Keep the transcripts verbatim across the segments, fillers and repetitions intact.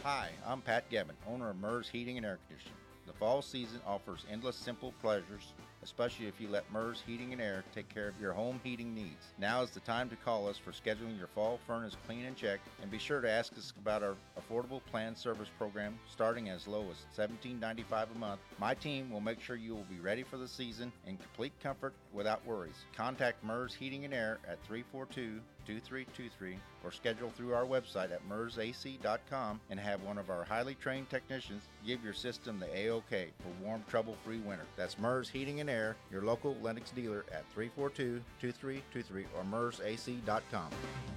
Hi, I'm Pat Gavin, owner of MERS Heating and Air Conditioning. The fall season offers endless simple pleasures, especially if you let MERS Heating and Air take care of your home heating needs. Now is the time to call us for scheduling your fall furnace clean and check, and be sure to ask us about our affordable planned service program starting as low as seventeen ninety-five a month. My team will make sure you will be ready for the season in complete comfort without worries. Contact MERS Heating and Air at three four two, two three two three or schedule through our website at mers a c dot com and have one of our highly trained technicians give your system the A-OK for warm, trouble-free winter. That's MERS Heating and Air, your local Lennox dealer at three four two, two three two three or mers a c dot com.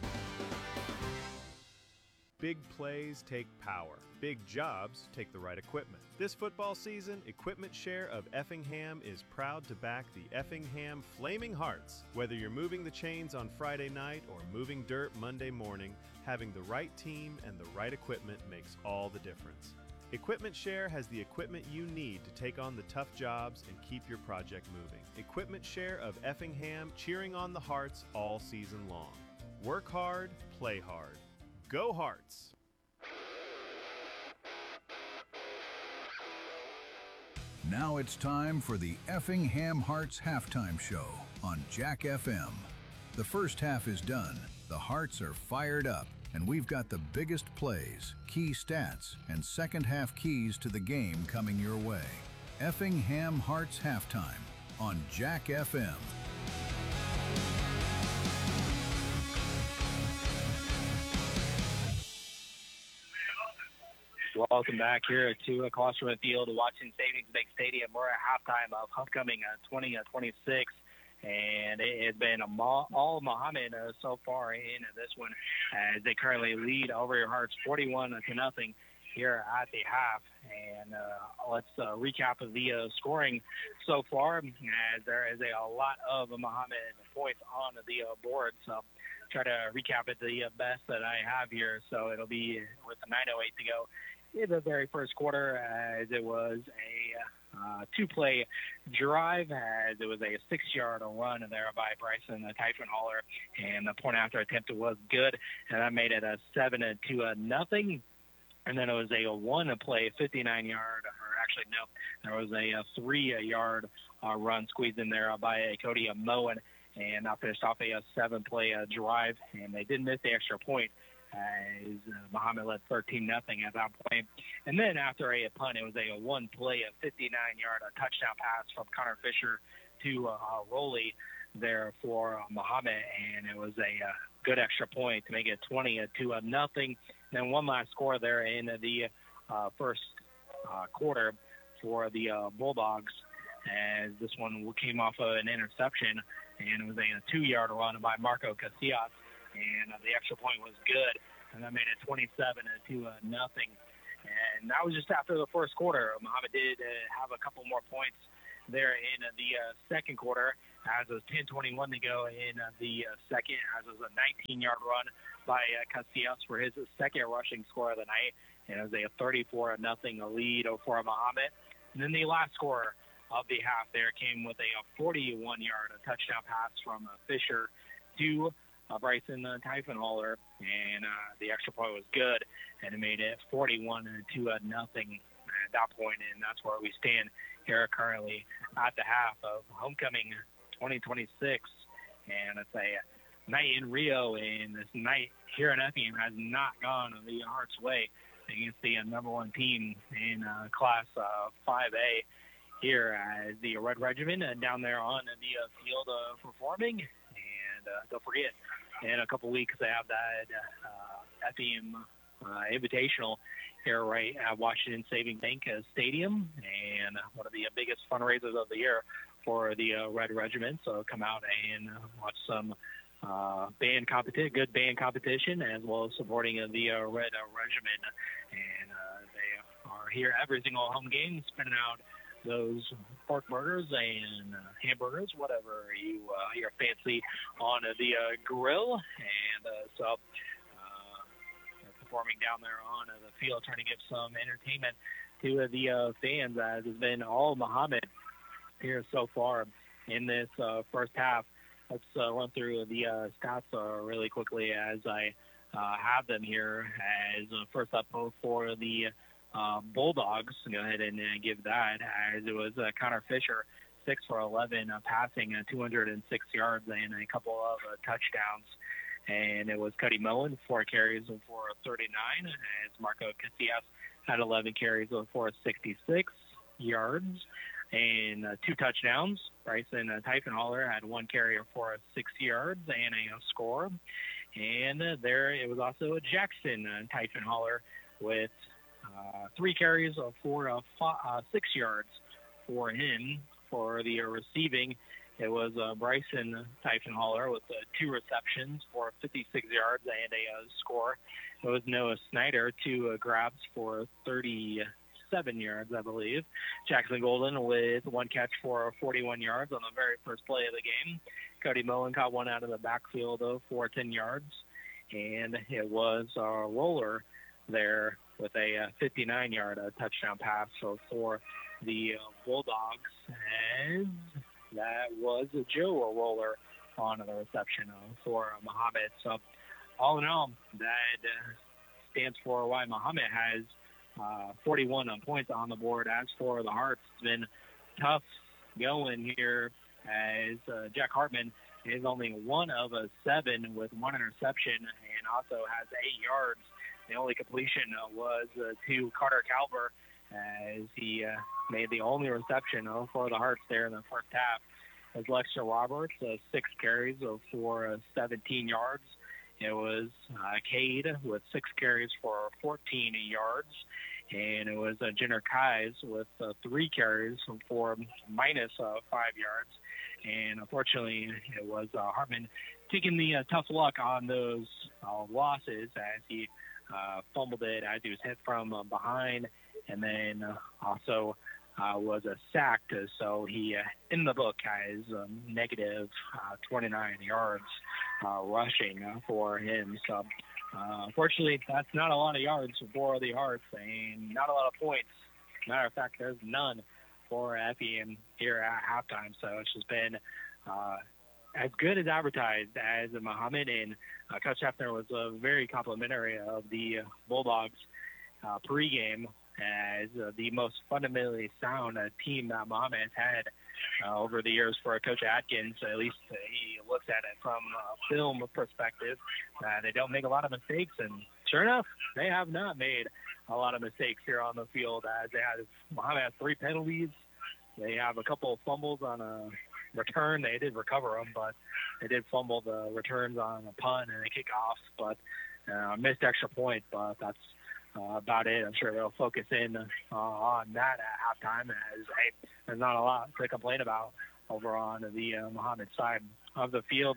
Big plays take power. Big jobs take the right equipment. This football season, Equipment Share of Effingham is proud to back the Effingham Flaming Hearts. Whether you're moving the chains on Friday night or moving dirt Monday morning, having the right team and the right equipment makes all the difference. Equipment Share has the equipment you need to take on the tough jobs and keep your project moving. Equipment Share of Effingham, cheering on the Hearts all season long. Work hard, play hard. Go Hearts! Now it's time for the Effingham Hearts halftime show on Jack F M. The first half is done, the Hearts are fired up, and we've got the biggest plays, key stats, and second half keys to the game coming your way. Effingham Hearts halftime on Jack F M. Welcome back here to across from the field, Washington Savings Bank Stadium. We're at halftime of homecoming uh, twenty twenty-six, and it has been a ma- all Muhammad uh, so far in this one, as they currently lead over your Hearts forty-one to nothing here at the half. And uh, let's uh, recap of the uh, scoring so far, as there is a, a lot of Muhammad points on the uh, board. So try to recap it the best that I have here. So it'll be with nine oh eight to go in the very first quarter, as it was a uh, two-play drive, as it was a six-yard run there by Bryson uh, Typhon Haller, and the point after attempt was good, and that made it a seven to a nothing. And then it was a one-play fifty-nine-yard, or actually no, there was a, a three-yard uh, run squeezed in there by uh, Cody Moen, and that finished off a, a seven-play uh, drive, and they did miss the extra point, as uh, Muhammad led thirteen nothing at that point. And then after a punt, it was a, a one-play, a fifty-nine-yard a touchdown pass from Connor Fisher to uh, Rowley there for uh, Muhammad, and it was a uh, good extra point to make it twenty to a nothing. And then one last score there in the uh, first uh, quarter for the uh, Bulldogs, as this one came off of an interception, and it was a, a two-yard run by Marco Casillas. And uh, the extra point was good, and that made it twenty-seven to uh, nothing. And that was just after the first quarter. Muhammad did uh, have a couple more points there in uh, the uh, second quarter, as it was ten twenty-one to go in uh, the uh, second, as it was a nineteen-yard run by uh, Casillas for his second rushing score of the night, and it was a thirty-four to nothing lead for Muhammad. And then the last score of the half there came with a forty-one-yard touchdown pass from uh, Fisher to Uh, Bryson uh, Typhon Haller, and uh, the extra point was good, and it made it forty-one to uh, nothing at that point, and that's where we stand here currently at the half of homecoming twenty twenty-six. And it's a night in Rio, and this night here in Effingham has not gone the Hearts' way against the uh, number one team in uh, Class uh, five A here as the Red Regiment uh, down there on the uh, field uh, performing. And uh, don't forget, in a couple weeks, they have that uh, Effingham uh, Invitational here right at Washington Savings Bank uh, Stadium, and one of the uh, biggest fundraisers of the year for the uh, Red Regiment. So come out and uh, watch some uh, band competition, good band competition, as well as supporting uh, the uh, Red uh, Regiment. And uh, they are here every single home game, spinning out those pork burgers and uh, hamburgers, whatever you uh, you're fancy on uh, the uh, grill. And uh, so uh, performing down there on uh, the field, trying to give some entertainment to uh, the uh, fans, as has been all Muhammad here so far in this uh, first half. Let's uh, run through the uh, stats uh, really quickly as I uh, have them here as uh, first up for the uh, Bulldogs. Go ahead and uh, give that, as it was uh, Connor Fisher, six for eleven, uh, passing uh, two hundred six yards and a couple of uh, touchdowns. And it was Cody Moen, four carries for thirty-nine, as Marco Casillas had eleven carries for sixty-six yards and uh, two touchdowns. Bryson uh, Typhonholler had one carry for six yards and a, a score. And uh, there it was also Jackson uh, Typhonholler with uh, three carries for uh, five, uh, six yards for him. For the uh, receiving, it was uh, Bryson Typhonholler with uh, two receptions for fifty-six yards and a uh, score. It was Noah Snyder, two uh, grabs for thirty-seven yards, I believe. Jackson Golden with one catch for forty-one yards on the very first play of the game. Cody Moen caught one out of the backfield though, for ten yards. And it was a uh, Roller there with a fifty-nine-yard uh, touchdown pass so for the uh, Bulldogs. And that was Joe Roller on the reception uh, for uh, Muhammad. So all in all, that uh, stands for why Muhammad has uh, forty-one points on the board. As for the Hearts, it's been tough going here, as uh, Jack Hartman is only one of a seven with one interception and also has eight yards. The only completion uh, was uh, to Carter Calver, as he uh, made the only reception uh, for the Hearts there in the first half. As Lexter Roberts, uh, six carries uh, for uh, seventeen yards. It was uh, Cade with six carries for fourteen yards. And it was uh, Jenner Kais with uh, three carries for minus uh, five yards. And unfortunately, it was uh, Hartman taking the uh, tough luck on those uh, losses, as he uh, fumbled it as he was hit from uh, behind, and then uh, also uh, was uh, sacked. So he, uh, in the book, has um, negative uh, twenty-nine yards uh, rushing uh, for him. So uh, unfortunately, that's not a lot of yards for the Hearts, and not a lot of points. Matter of fact, there's none for Effingham here at halftime. So it's just been uh, as good as advertised as Muhammad, and uh, Coach Hefner was uh, very complimentary of the uh, Bulldogs uh, pregame as uh, the most fundamentally sound uh, team that Muhammad has had uh, over the years for Coach Atkins. At least uh, he looks at it from a film perspective. Uh, they don't make a lot of mistakes, and sure enough, they have not made a lot of mistakes here on the field, as they had Muhammad has three penalties. They have a couple of fumbles on a return. They did recover them, but they did fumble the returns on a punt and a kickoff, but uh, missed extra point. But that's uh, about it. I'm sure they'll focus in uh, on that at halftime, as hey, there's not a lot to complain about over on the uh, Muhammad side of the field.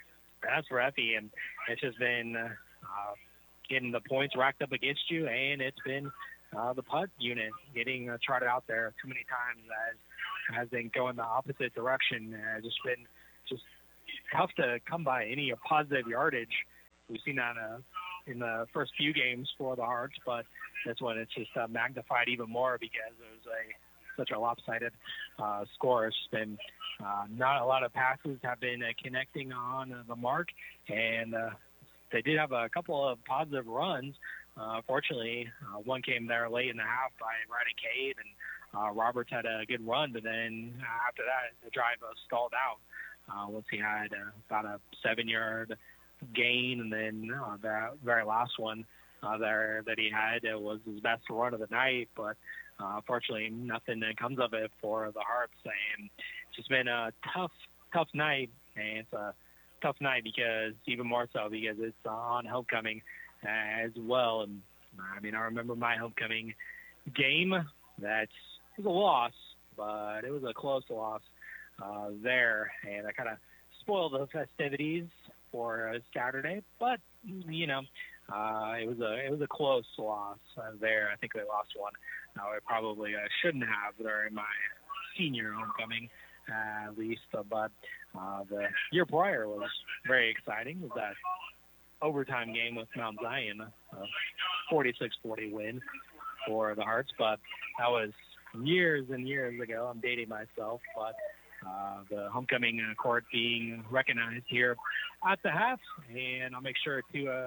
As for Effie, and it's just been uh, getting the points racked up against you, and it's been uh, the punt unit getting uh, trotted out there too many times, as has been going the opposite direction. Uh, just been just tough to come by any positive yardage. We've seen that uh, in the first few games for the Hearts, but this one it's just uh, magnified even more because it was a such a lopsided uh, score. It's been uh, not a lot of passes have been uh, connecting on uh, the mark, and uh, they did have a couple of positive runs. Uh, fortunately, uh, one came there late in the half by Ryder Cade, and uh, Roberts had a good run, but then after that, the drive uh, stalled out uh, once he had uh, about a seven-yard gain, and then uh, that very last one uh, there that he had uh, was his best run of the night, but uh, fortunately, nothing comes of it for the Hearts, and it's just been a tough, tough night, and it's a tough night because even more so because it's uh, on homecoming as well. And I mean, I remember my homecoming game. That was a loss, but it was a close loss uh, there, and I kind of spoiled the festivities for uh, Saturday. But you know, uh, it was a it was a close loss uh, there. I think they lost one. Now I probably uh, shouldn't have during my senior homecoming, uh, at least. Uh, but uh, the year prior was very exciting. It was that overtime game with Mount Zion, a forty-six forty win for the Hearts. But that was years and years ago. I'm dating myself, but uh, the homecoming uh, court being recognized here at the half, and I'll make sure to uh,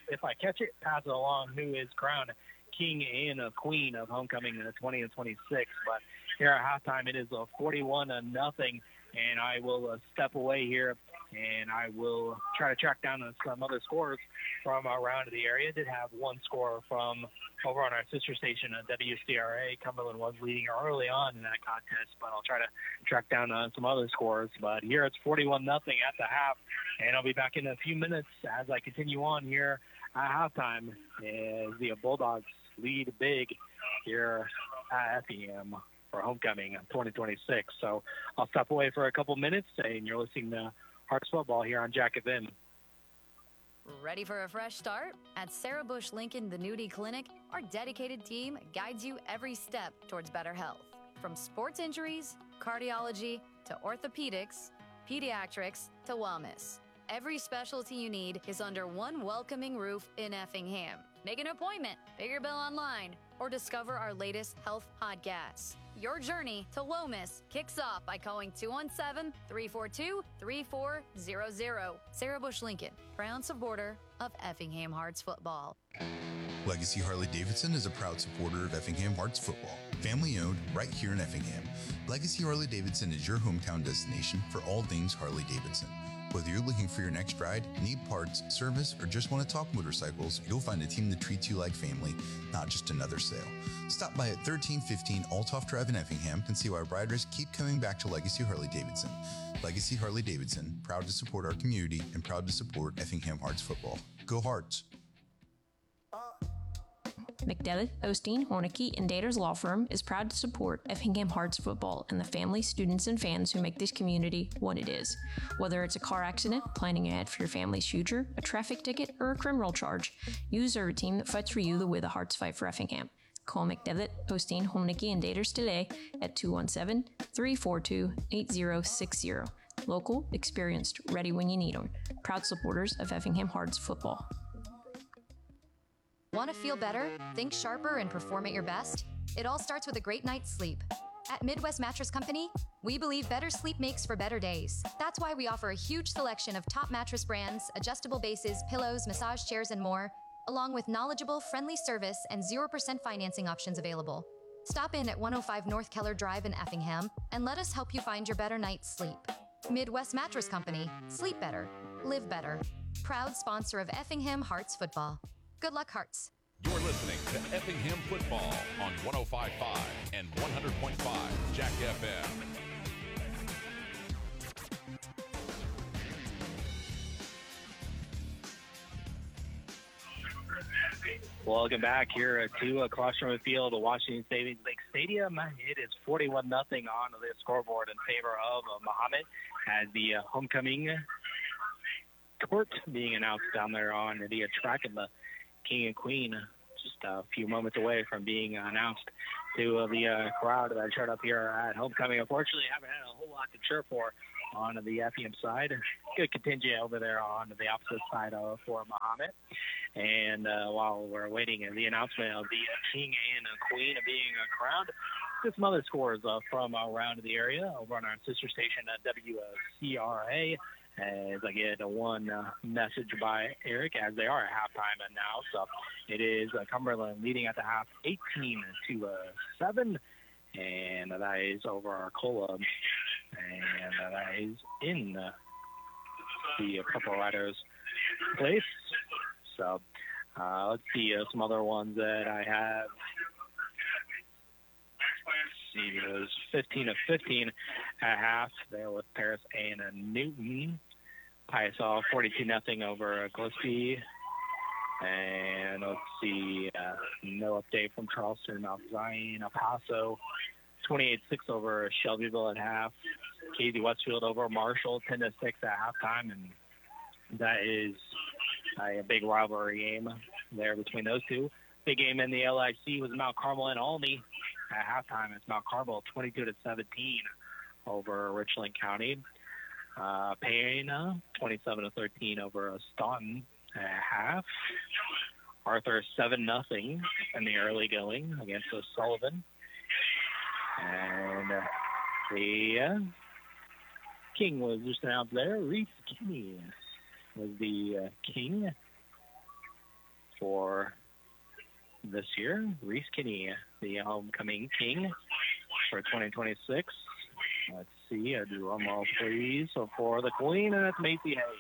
if I catch it, pass it along, who is crowned king and a queen of homecoming in the twenty and twenty-six. But here at halftime, it is a forty-one to nothing, and I will uh, step away here, and I will try to track down some other scores from around the area. Did have one score from over on our sister station at W C R A. Cumberland was leading early on in that contest, but I'll try to track down uh, some other scores. But here it's forty-one nothing at the half, and I'll be back in a few minutes as I continue on here at halftime as the Bulldogs lead big here at Effingham for homecoming twenty twenty-six. So I'll step away for a couple minutes, and you're listening to Hearts Football here on Jack F M. Ready for a fresh start? At Sarah Bush Lincoln The Nudie Clinic, our dedicated team guides you every step towards better health. From sports injuries, cardiology, to orthopedics, pediatrics, to wellness. Every specialty you need is under one welcoming roof in Effingham. Make an appointment, pay your bill online, or discover our latest health podcasts. Your journey to Lomas kicks off by calling two one seven, three four two, three four zero zero. Sarah Bush Lincoln, proud supporter of Effingham Hearts football. Legacy Harley-Davidson is a proud supporter of Effingham Hearts football. Family owned right here in Effingham. Legacy Harley-Davidson is your hometown destination for all things Harley-Davidson. Whether you're looking for your next ride, need parts, service, or just want to talk motorcycles, you'll find a team that treats you like family, not just another sale. Stop by at thirteen fifteen Altoff Drive in Effingham and see why riders keep coming back to Legacy Harley-Davidson. Legacy Harley-Davidson, proud to support our community and proud to support Effingham Hearts football. Go Hearts! McDevitt, Osteen, Hornicky, and Daters Law Firm is proud to support Effingham Hearts football and the families, students, and fans who make this community what it is. Whether it's a car accident, planning ahead for your family's future, a traffic ticket, or a criminal charge, you deserve a team that fights for you the way the Hearts fight for Effingham. Call McDevitt, Osteen, Hornicky, and Daters today at two one seven, three four two, eight zero six zero. Local, experienced, ready when you need them. Proud supporters of Effingham Hearts football. Want to feel better, think sharper, and perform at your best? It all starts with a great night's sleep. At Midwest Mattress Company, we believe better sleep makes for better days. That's why we offer a huge selection of top mattress brands, adjustable bases, pillows, massage chairs, and more, along with knowledgeable, friendly service and zero percent financing options available. Stop in at one oh five North Keller Drive in Effingham and let us help you find your better night's sleep. Midwest Mattress Company. Sleep better. Live better. Proud sponsor of Effingham Hearts football. Good luck, Hearts. You're listening to Effingham Football on one oh five point five and one hundred point five Jack F M. Welcome back here to across from the field of Washington Savings Bank Stadium. It is forty-one nothing on the scoreboard in favor of Muhammad as the uh, homecoming court being announced down there on the track, and the King and Queen just a few moments away from being announced to uh, the uh, crowd that showed up here at homecoming. Unfortunately, haven't had a whole lot to cheer for on the Effingham side. Good contingent over there on the opposite side of for Muhammad. And uh, while we're waiting the announcement of the King and Queen being crowned, just some other scores uh, from around the area over on our sister station at W C R A. As I get a one uh, message by Eric as they are at halftime now. So it is uh, Cumberland leading at the half eighteen to seven. And that is over Arcola. And uh, that is in uh, the Purple Riders place. So uh, let's see uh, some other ones that I have. See, it was fifteen to fifteen at half there with Paris and uh, Newton. Piasaw forty-two nothing over uh, Gillespie. And let's see, uh, no update from Charleston, Mount Zion, El Paso. twenty-eight six over Shelbyville at half. Casey Westfield over Marshall, ten to six at halftime. And that is a, a big rivalry game there between those two. Big game in the L I C was Mount Carmel and Olney. At halftime, it's Mount Carmel twenty-two to seventeen over Richland County. Uh, Payne twenty-seven to thirteen over Staunton at half. Arthur seven nothing in the early going against Sullivan. And uh, the uh, King was just announced there. Reese Kinney was the uh, King. for this year. Reese Kinney, the homecoming king for twenty twenty-six. Let's see, a drum roll, please, so for the queen, and that's Macy Hayes.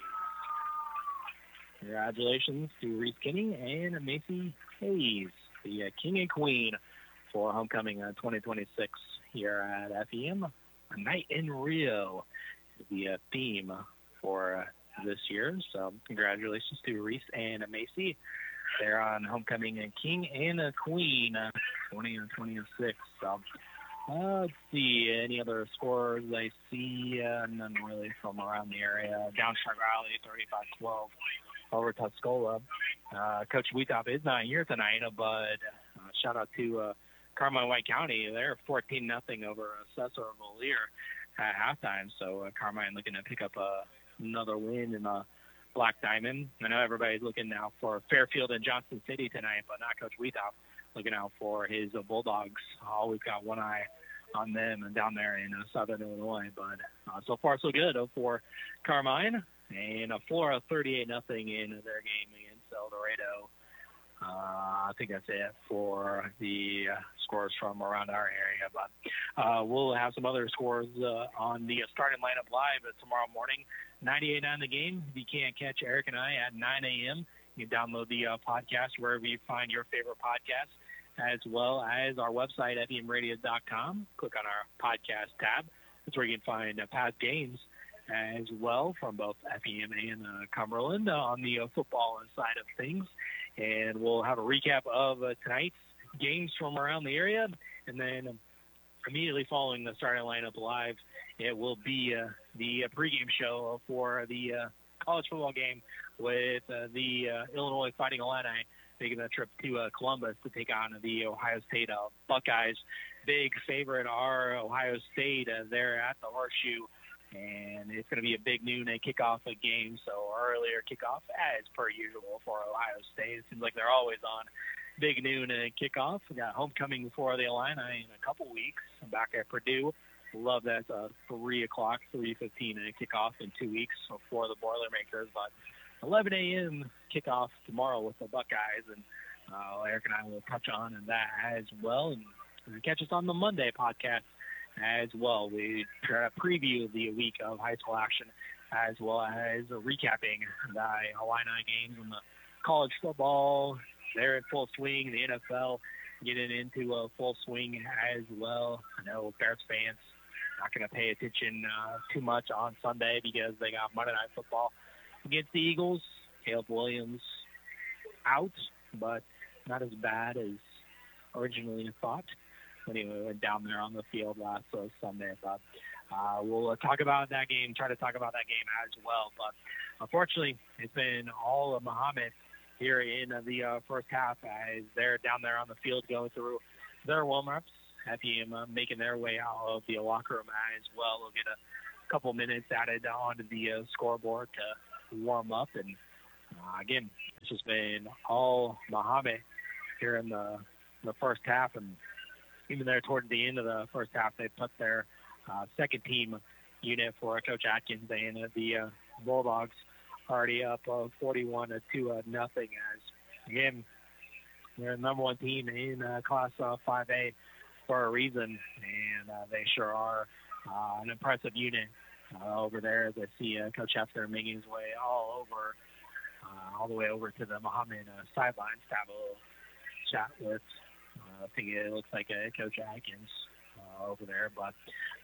Congratulations to Reese Kinney and Macy Hayes, the uh, king and queen for homecoming uh, twenty twenty-six here at F E M. A night in Rio is the uh, theme for uh, this year. So congratulations to Reese and Macy. They're on homecoming and king and a queen uh, twenty twenty-six. So uh, let's see any other scores I see. Uh, none really from around the area. Down Shark Valley, thirty-five twelve over Tuscola. Uh, Coach Wheatop is not here tonight, but uh, shout out to uh, Carmine White County. They're fourteen nothing over Cesar Valier at halftime. So uh, Carmine looking to pick up uh, another win in the Black Diamond. I know everybody's looking now for Fairfield and Johnson City tonight, but not Coach Wheatop looking out for his uh, Bulldogs. Always got one eye on them and down there in uh, Southern Illinois. But uh, so far so good uh, for Carmine. And a Flora thirty-eight nothing in their game against El Dorado. Uh, I think that's it for the uh, scores from around our area. But uh, we'll have some other scores uh, on the starting lineup live tomorrow morning. ninety-eight nine The Game. If you can't catch Eric and I at nine a.m., you can download the uh, podcast wherever you find your favorite podcast, as well as our website, F E M radio dot com. Click on our podcast tab. That's where you can find uh, past games as well from both F E M and uh, Cumberland uh, on the uh, football side of things. And we'll have a recap of uh, tonight's games from around the area. And then um, immediately following the starting lineup live, it will be uh, the uh, pregame show for the uh, college football game with uh, the uh, Illinois Fighting Illini making that trip to uh, Columbus to take on the Ohio State uh, Buckeyes. Big favorite are Ohio State uh, there at the Horseshoe. And it's going to be a big noon kickoff game, so earlier kickoff as per usual for Ohio State. It seems like they're always on big noon kickoff. We got homecoming for the Illini in a couple weeks back at Purdue. Love that uh, three o'clock, three fifteen kickoff in two weeks for the Boilermakers. But eleven a.m. kickoff tomorrow with the Buckeyes, and uh, Eric and I will touch on that as well. And catch us on the Monday podcast as well. We try to preview the week of high school action, as well as recapping the Illini games and the college football. They're in full swing. The N F L getting into a full swing as well. I know Bears fans not going to pay attention uh, too much on Sunday because they got Monday Night Football against the Eagles. Caleb Williams out, but not as bad as originally thought. Anyway, we went down there on the field last uh, Sunday. But uh, we'll uh, talk about that game, try to talk about that game as well. But unfortunately, it's been all of Muhammad here in uh, the uh, first half as they're down there on the field going through their warm-ups. F E M uh, making their way out of the locker room as well. We'll get a couple minutes added onto the uh, scoreboard to warm up. And uh, again, it's just been all Muhammad here in the, the first half. And even there toward the end of the first half, they put their uh, second team unit for Coach Atkins and uh, the uh, Bulldogs already up uh, forty-one to uh, nothing. As again, they're the number one team in uh, Class uh, five A for a reason, and uh, they sure are uh, an impressive unit uh, over there. As I see uh, Coach Hefner making his way all over, uh, all the way over to the Muhammad uh, sidelines to have a little chat with. Uh, I think it looks like uh, Coach Atkins uh, over there, but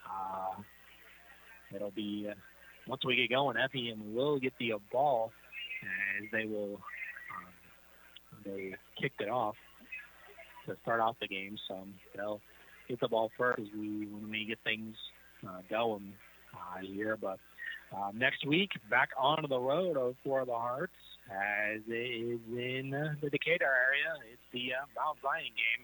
uh, it'll be uh, once we get going, F E M will get the uh, ball as they will um, they kicked it off to start off the game, so they'll get the ball first as we when we get things uh, going uh, here. But uh, next week, back onto the road for the Hearts. As it is in the Decatur area, it's the uh, Mount Zion game,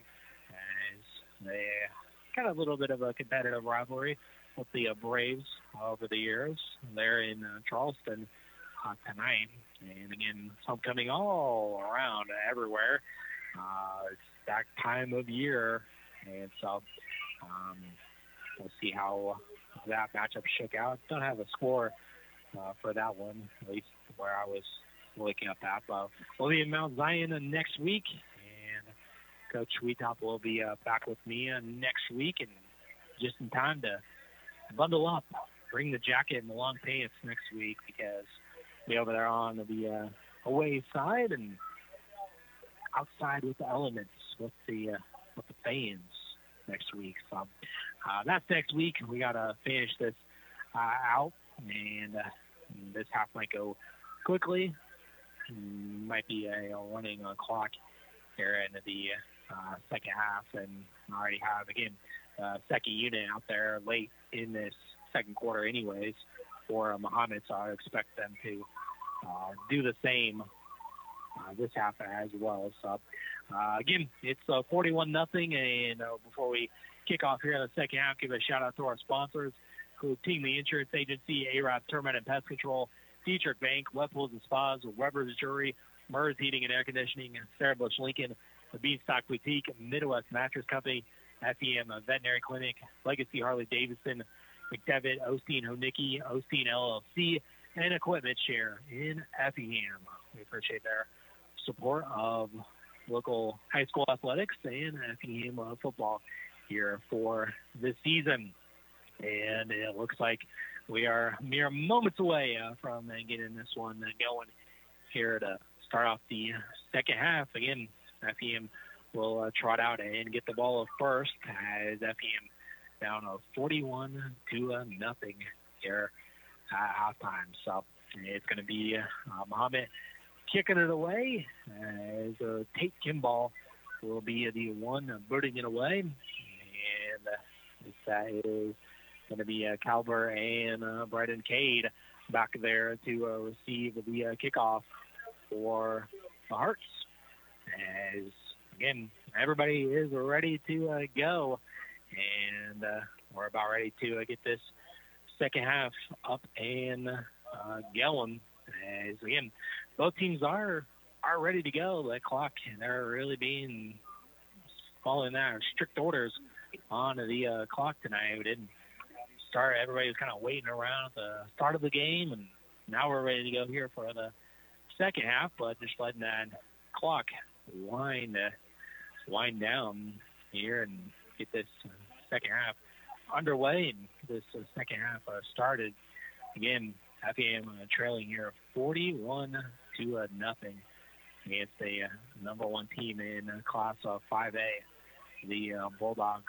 as they kind of a little bit of a competitive rivalry with the uh, Braves over the years. They're in uh, Charleston uh, tonight, and again, homecoming all around uh, everywhere. Uh, it's that time of year, and so um, we'll see how that matchup shook out. Don't have a score uh, for that one, at least where I was looking up that. But we'll be in Mount Zion next week, and Coach Sweetop will be uh, back with me uh, next week, and just in time to bundle up, bring the jacket and the long pants next week, because we're over there on the uh, away side and outside with the elements, with the uh, with the fans next week. So uh, that's next week. We got to finish this uh, out, and uh, this half might go quickly. Might be a, a running uh, clock here into the uh, second half, and I already have, again, uh, second unit out there late in this second quarter anyways for uh, Muhammad, so I expect them to uh, do the same uh, this half as well. So, uh, again, it's uh, forty-one nothing, and uh, before we kick off here in the second half, give a shout-out to our sponsors, include Team the Insurance Agency, A-R A P Termite and Pest Control, Dietrich Bank, Wet Pools and Spas, Weber's Jury, Mers Heating and Air Conditioning, Sarah Bush Lincoln, the Beanstalk Boutique, Midwest Mattress Company, F E M Veterinary Clinic, Legacy Harley Davidson, McDevitt, Osteen Honicki, Osteen L L C, and Equipment Share in Effingham. We appreciate their support of local high school athletics and Effingham uh, football here for this season. And it looks like we are mere moments away uh, from uh, getting this one uh, going here to start off the second half. Again, F E M will uh, trot out and get the ball up first as F E M down uh, forty-one to uh, nothing here at halftime. So it's going to be uh, Muhammad kicking it away as uh, Tate Kimball will be the one uh, booting it away. And uh, that is going to be uh, Calver and uh, Bryden Cade back there to uh, receive the uh, kickoff for the Hearts. As, again, everybody is ready to uh, go, and uh, we're about ready to uh, get this second half up and uh, going. As, again, both teams are are ready to go. The clock, they're really being following that strict orders on the uh, clock tonight. We didn't start. Everybody was kind of waiting around at the start of the game, and now we're ready to go here for the second half, but just letting that clock wind, uh, wind down here and get this uh, second half underway and this uh, second half uh, started. Again, F E M uh, trailing here forty-one to uh, nothing against the uh, number one team in uh, Class uh, five A, the uh, Bulldogs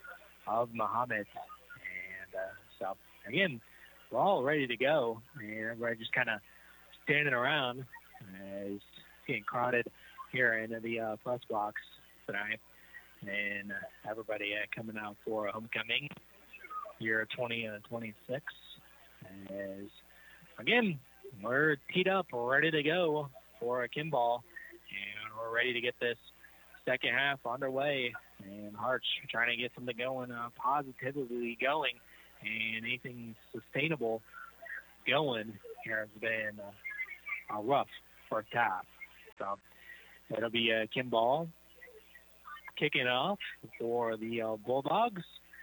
of Muhammad. And uh, so, again, we're all ready to go, and everybody just kind of standing around as getting crowded here in the uh, press box tonight. And uh, everybody uh, coming out for homecoming here twenty twenty-six. As, again, we're teed up, we're ready to go for a Kimball, and we're ready to get this second half underway. And Harts trying to get something going, uh, positively going, and anything sustainable going here has been uh, a rough first half. So it'll be uh, Kimball kicking off for the uh, Bulldogs.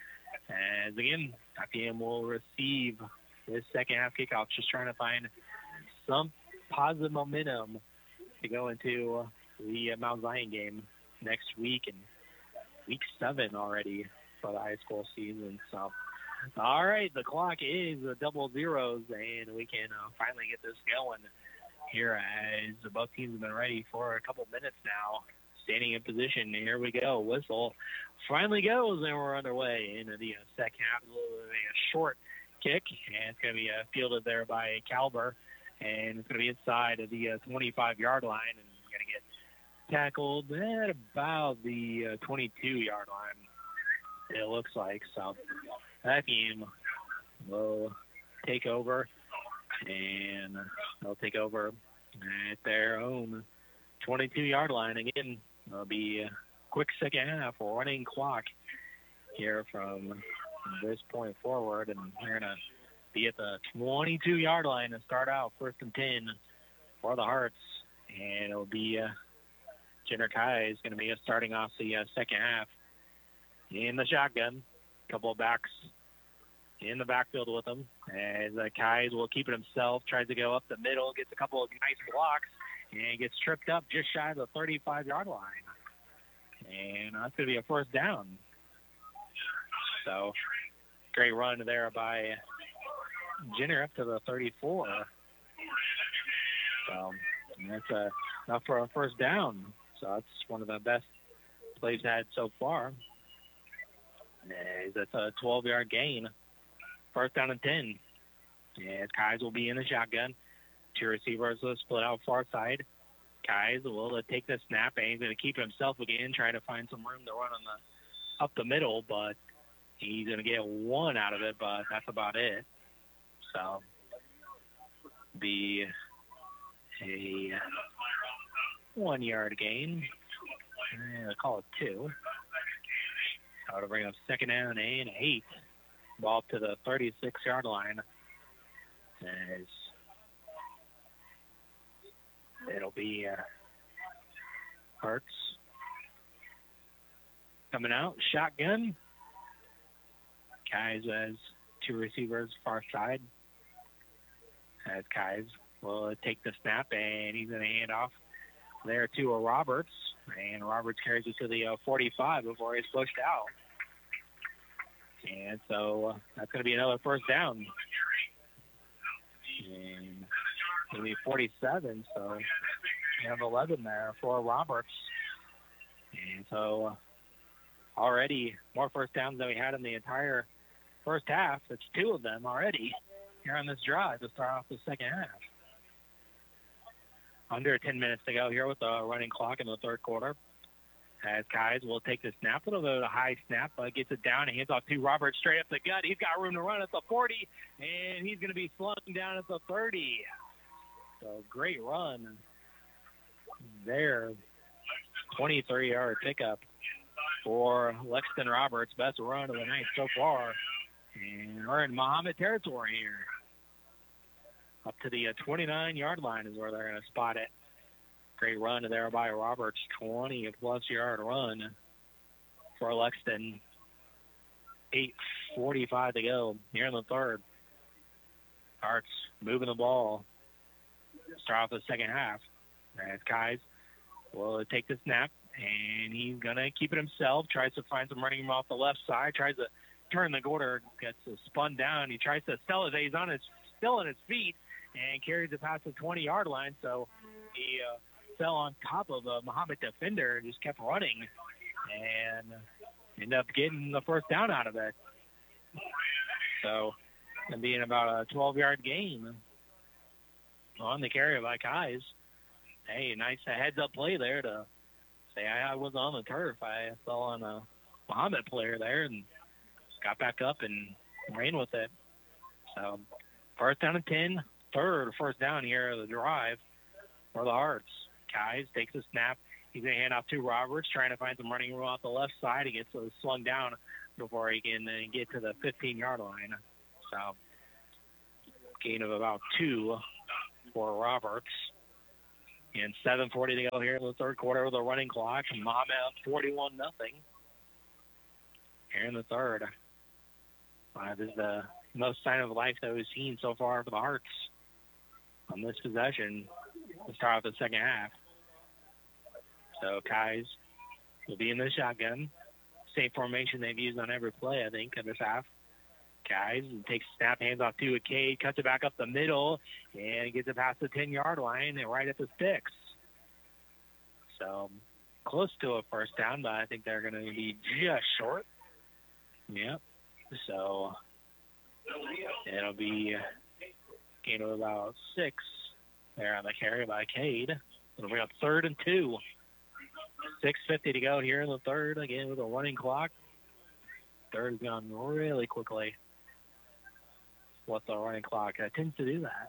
As, again, F E M will receive this second half kickoff, just trying to find some positive momentum to go into uh, the uh, Mount Zion game next week, and week seven already for the high school season. So, all right, the clock is uh, double zeros, and we can uh, finally get this going here as both teams have been ready for a couple minutes now. Standing in position, here we go. Whistle finally goes, and we're underway into the uh, second half. A little bit of a short kick, and it's going to be uh, fielded there by Calber, and it's going to be inside of the uh, twenty-five-yard line, and going to get tackled at about the uh, twenty-two-yard line, it looks like. So that team will take over, and they'll take over at their own twenty-two-yard line. Again, it'll be a quick second half, running clock here from this point forward, and we're going to be at the twenty-two-yard line to start out first and ten for the Hearts, and it'll be uh, Jenner Kai is going to be uh, starting off the uh, second half in the shotgun. A couple of backs in the backfield with him. As uh, Kais will keep it himself, tries to go up the middle, gets a couple of nice blocks, and gets tripped up just shy of the thirty-five-yard line. And that's going to be a first down. So, great run there by Jenner up to the thirty-four. So, that's uh, enough for a first down. So, that's one of the best plays had so far. And that's a twelve-yard gain. First down and ten. And Kais will be in the shotgun. Two receivers will split out far side. Kais will take the snap, and he's going to keep it himself again, trying to find some room to run on the up the middle, but he's going to get one out of it, but that's about it. So, be a one-yard gain. And I'll call it two. So to bring up second down and eight. Ball up to the thirty-six-yard line. As it'll be uh, Hartz coming out. Shotgun. Kais has two receivers far side. As Kais will take the snap, and he's going to hand off there to a Roberts. And Roberts carries it to the uh, forty-five before he's pushed out. And so uh, that's going to be another first down. And it'll be forty-seven, so we have eleven there for Roberts. And so uh, already more first downs than we had in the entire first half. It's two of them already here on this drive to start off the second half. Under ten minutes to go here with the running clock in the third quarter. As Kais will take the snap, a little bit of a high snap, but gets it down and hands off to Roberts straight up the gut. He's got room to run at the forty, and he's going to be slung down at the thirty. So great run there. twenty-three-yard pickup for Lexington Roberts. Best run of the night so far. And we're in Mahomet territory here. Up to the twenty-nine-yard line is where they're going to spot it. Great run there by Roberts, twenty-plus yard run for Lexington. eight forty-five to go here in the third. Hartz moving the ball. Start off the second half. As Kais will take the snap, and he's going to keep it himself. Tries to find some running room off the left side. Tries to turn the quarter, gets spun down. He tries to sell it. He's on his, still on his feet and carries it past the twenty-yard line. So he uh, fell on top of a Mahomet defender and just kept running and ended up getting the first down out of it. So it being about a twelve-yard gain on the carry by Kais. Hey, nice heads-up play there to say I was on the turf. I fell on a Mahomet player there and got back up and ran with it. So first down and ten, third first down here of the drive for the Hearts. Kais takes a snap. He's going to hand off to Roberts, trying to find some running room off the left side. He gets uh, slung down before he can uh, get to the fifteen-yard line. So gain of about two for Roberts. And seven forty to go here in the third quarter with a running clock. Mahomet up forty-one nothing here in the third. Uh, this is the most sign of life that we've seen so far for the Hearts on this possession to start off the second half. So Kais will be in the shotgun. Same formation they've used on every play, I think, in this half. Kais takes a snap, hands off to a Cade, cuts it back up the middle, and gets it past the ten-yard line and right at the sticks. So close to a first down, but I think they're going to be just short. Yep. So it'll be a gain of about six there on the carry by Cade. It'll bring up third and two. six fifty to go here in the third, again with a running clock. Third has gone really quickly. What the running clock uh, tends to do that.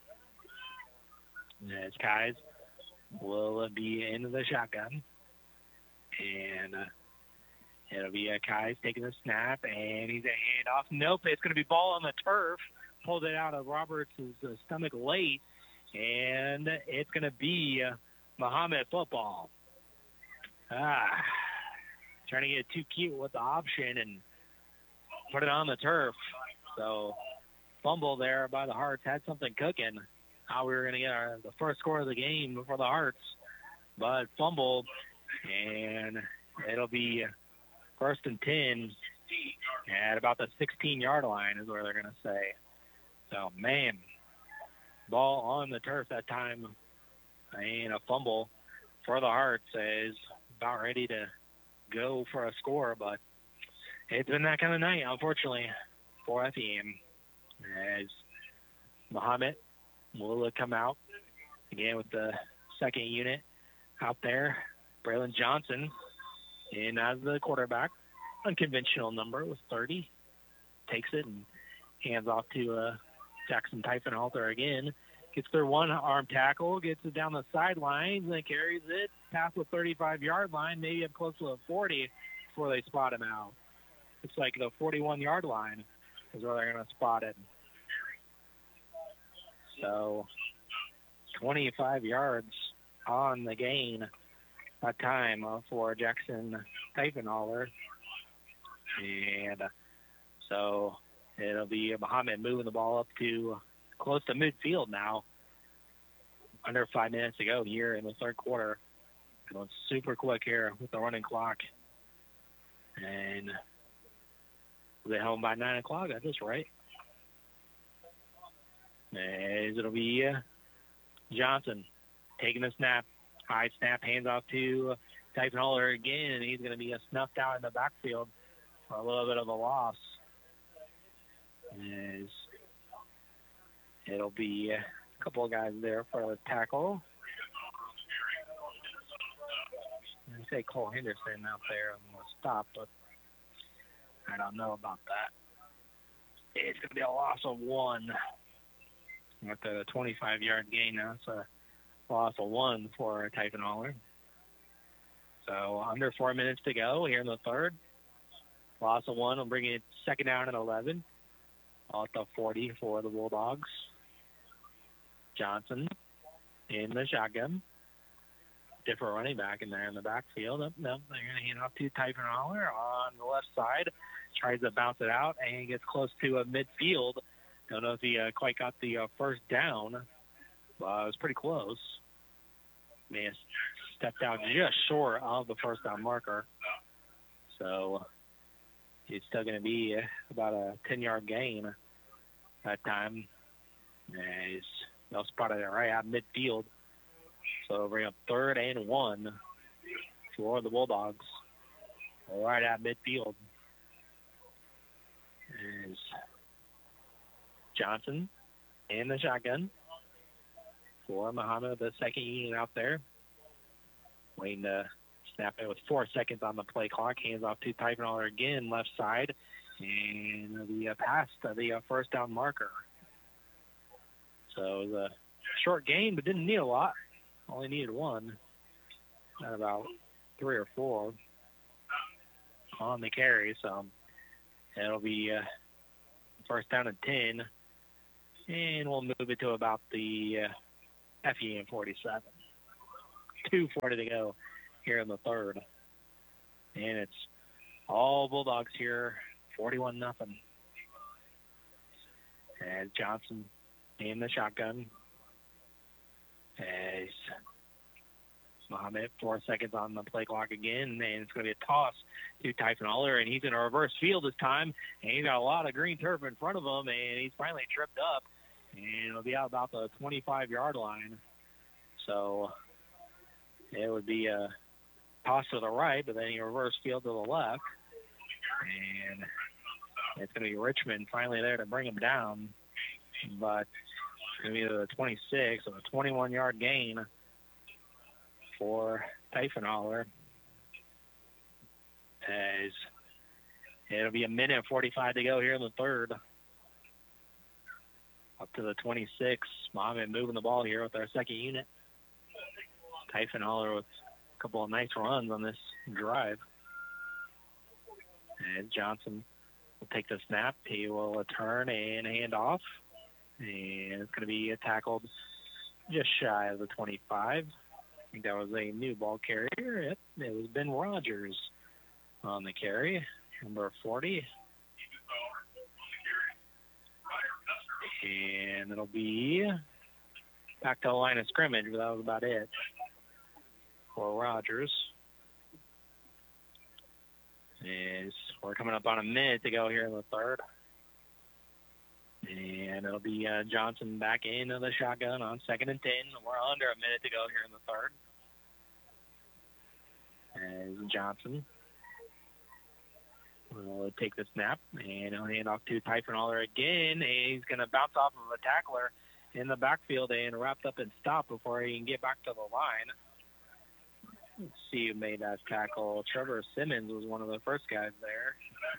As Kais will be into the shotgun. And uh, it'll be uh, Kais taking the snap, and he's a handoff. Nope, it's going to be ball on the turf. Pulled it out of Roberts' uh, stomach late, and it's going to be uh, Mahomet football. Ah, trying to get too cute with the option and put it on the turf. So fumble there by the Hearts had something cooking. How we were going to get our, the first score of the game for the Hearts, but fumbled, and it'll be first and ten at about the sixteen-yard line is where they're going to say. So, man, ball on the turf that time, and a fumble for the Hearts is about ready to go for a score, but it's been that kind of night, unfortunately, for Effingham, as Muhammad will come out again with the second unit out there. Braylon Johnson in as the quarterback. Unconventional number with thirty. Takes it and hands off to uh, Jackson Typhenhalter again. Gets their one-arm tackle, gets it down the sidelines, and carries it past the thirty-five-yard line, maybe up close to the forty before they spot him out. It's like the forty-one-yard line is where they're going to spot it. So twenty-five yards on the gain that time uh, for Jackson Typhenhalter. And uh, so it'll be Muhammad moving the ball up to close to midfield now. Under five minutes to go here in the third quarter. Going super quick here with the running clock. And we'll be home by nine o'clock. That's just right. As it'll be uh, Johnson taking the snap. High snap, hands off to Typhenhalter again, and he's going to be uh, snuffed out in the backfield for a little bit of a loss. As it'll be a couple of guys there for the tackle. I say Cole Henderson out there on the stop, but I don't know about that. It's going to be a loss of one. With the twenty-five-yard gain now, it's a loss of one for Typhenhalter. So under four minutes to go here in the third. Loss of one will bring it second down and eleven. All at the forty for the Bulldogs. Johnson in the shotgun. Different running back in there in the backfield. Nope, nope. They're going to hand off to Typhenhalter on the left side. Tries to bounce it out and gets close to a midfield. Don't know if he uh, quite got the uh, first down, but it was pretty close. Man, stepped out just short of the first down marker. So it's still going to be about a ten-yard gain that time. As they'll spot it right at midfield. So bring up third and one for the Bulldogs. Right at midfield. As Johnson in the shotgun for Muhammad, the second unit out there. Waiting to snap it with four seconds on the play clock. Hands off to Typhenhalter again, left side. And the uh, pass to the uh, first down marker. So it was a short gain, but didn't need a lot. Only needed one. Not about three or four on the carry. So it'll be uh, first down and ten. And we'll move it to about the uh, Effingham forty-seven. two forty to go here in the third. And it's all Bulldogs here, forty-one nothing. As Johnson in the shotgun. As Muhammad, four seconds on the play clock again, and it's going to be a toss to Typhenhalter, and he's in a reverse field this time, and he's got a lot of green turf in front of him, and he's finally tripped up, and it'll be out about the twenty-five-yard line. So it would be a toss to the right, but then he reverse field to the left, and it's going to be Richmond finally there to bring him down, but it's going to be the twenty-six, so a twenty-one-yard gain for Typhenhalter. As it'll be a minute and forty-five to go here in the third. Up to the twenty-six. Muhammad moving the ball here with our second unit. Typhenhalter with a couple of nice runs on this drive. And Johnson will take the snap. He will turn and hand off. And it's going to be tackled just shy of the twenty-five. I think that was a new ball carrier. It, it was Ben Rogers on the carry, number forty. And it'll be back to the line of scrimmage, but that was about it for Rogers. Is we're coming up on a minute to go here in the third. And it'll be uh, Johnson back into the shotgun on second and ten. We're under a minute to go here in the third. As Johnson will take the snap, and he'll hand off to Typhenoller again. And he's going to bounce off of a tackler in the backfield and wrapped up and stopped before he can get back to the line. Let's see who made that tackle. Trevor Simmons was one of the first guys there.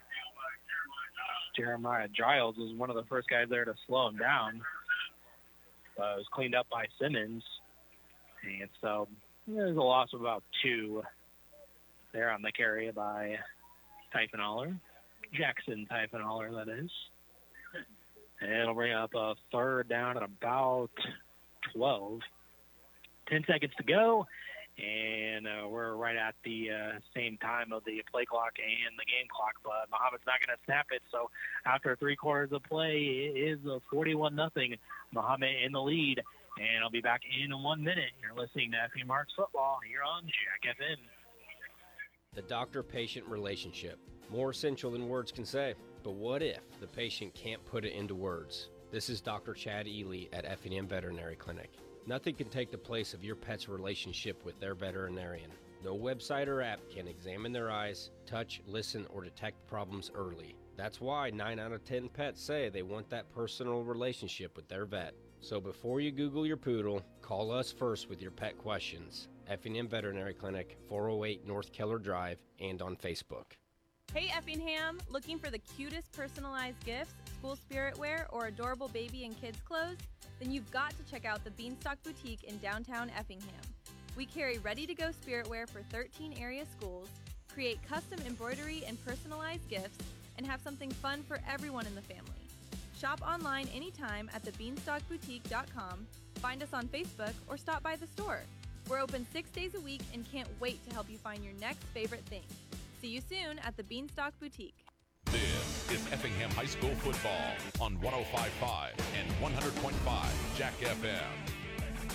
Jeremiah Giles was one of the first guys there to slow him down. Uh, it was cleaned up by Simmons. And so there's a loss of about two there on the carry by Typhenoller. Jackson Typhenoller, that is. And it'll bring up a third down at about twelve. Ten seconds to go. And uh, we're right at the uh, same time of the play clock and the game clock, but Muhammad's not going to snap it. So after three quarters of play, it is a forty-one nothing. Muhammad in the lead, and I'll be back in one minute. You're listening to Effingham Harts Football here on Jack F M. The doctor-patient relationship. More essential than words can say. But what if the patient can't put it into words? This is Doctor Chad Ely at Effingham Veterinary Clinic. Nothing can take the place of your pet's relationship with their veterinarian. No website or app can examine their eyes, touch, listen, or detect problems early. That's why nine out of ten pets say they want that personal relationship with their vet. So before you Google your poodle, call us first with your pet questions. Effingham Veterinary Clinic, four oh eight North Keller Drive, and on Facebook. Hey Effingham, looking for the cutest personalized gifts, school spirit wear, or adorable baby and kids clothes? Then you've got to check out the Beanstalk Boutique in downtown Effingham. We carry ready-to-go spirit wear for thirteen area schools, create custom embroidery and personalized gifts, and have something fun for everyone in the family. Shop online anytime at the beanstalk boutique dot com, find us on Facebook, or stop by the store. We're open six days a week and can't wait to help you find your next favorite thing. See you soon at the Beanstalk Boutique. This is Effingham High School football on one oh five point five and one hundred point five Jack F M.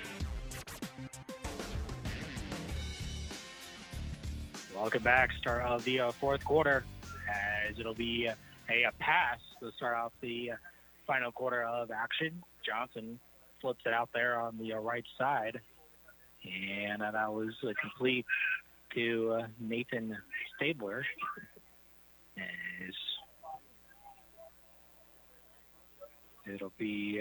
Welcome back. Start of the uh, fourth quarter, as it'll be uh, a, a pass to start off the uh, final quarter of action. Johnson flips it out there on the uh, right side, and uh, that was uh, complete to uh, Nathan Stabler. As it'll be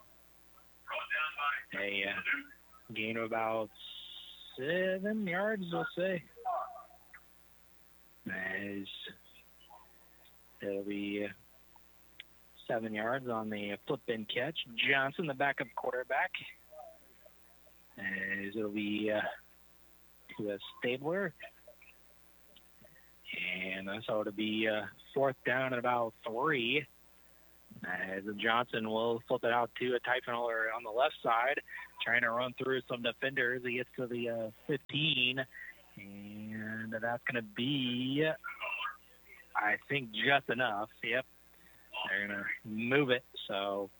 a uh, gain of about seven yards, I'll say. As it'll be uh, seven yards on the flip and catch. Johnson, the backup quarterback. As it'll be uh, to a Stabler. And so it'll be uh, fourth down at about three. As Johnson will flip it out to a Typhenoller on the left side, trying to run through some defenders. He gets to the uh, fifteen. And that's going to be, I think, just enough. Yep. They're going to move it. So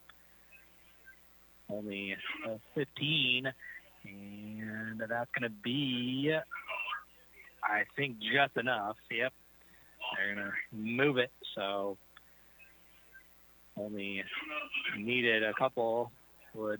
only uh, fifteen. And that's going to be, I think, just enough. Yep. They're going to move it. So only needed a couple would